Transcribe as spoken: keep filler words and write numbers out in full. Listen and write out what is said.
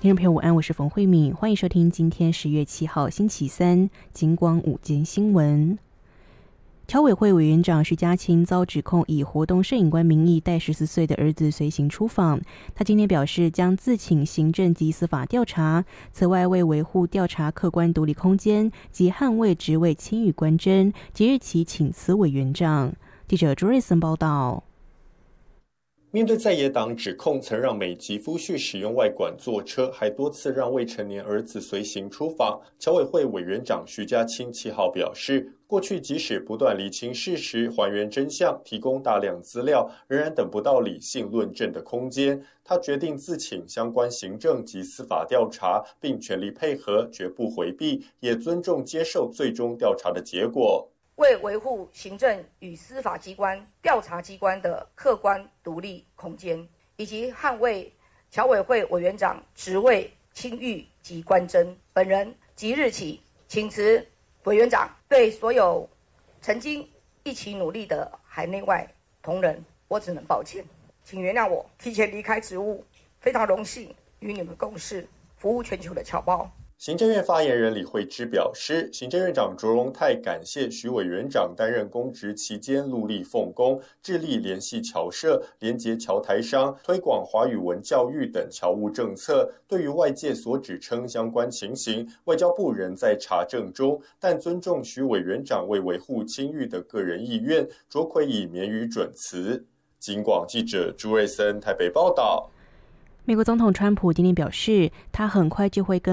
听众朋友午安，我是冯慧敏，欢迎收听今天十月七号星期三金光午间新闻。侨委会委员长徐家清遭指控以活动摄影官名义带十四岁的儿子随行出访，他今天表示将自请行政及司法调查，此外为维护调查客观独立空间及捍卫职位清誉官箴，即日起请辞委员长。记者朱瑞森报道。 面对在野党指控曾让美籍夫婿使用外管坐车，还多次让未成年儿子随行出访，侨委会委员长徐家清七号表示，过去即使不断厘清事实、还原真相、提供大量资料，仍然等不到理性论证的空间。他决定自请相关行政及司法调查，并全力配合，绝不回避，也尊重接受最终调查的结果。 为维护行政与司法机关、调查机关的客观独立空间，以及捍卫侨委会委员长职位清誉及官箴，本人即日起请辞委员长。对所有曾经一起努力的海内外同仁，我只能抱歉，请原谅我提前离开职务。非常荣幸与你们共事，服务全球的侨胞。 行政院发言人李惠芝表示，行政院长卓荣泰感谢徐委员长担任公职期间戮力奉公，致力联系侨社、连结侨台商、推广华语文教育等侨务政策。对于外界所指称相关情形，外交部仍在查证中，但尊重徐委员长为维护清誉的个人意愿，卓奎以免予准辞。警广记者朱瑞森台北报道。 美国总统川普今天表示，他很快就会跟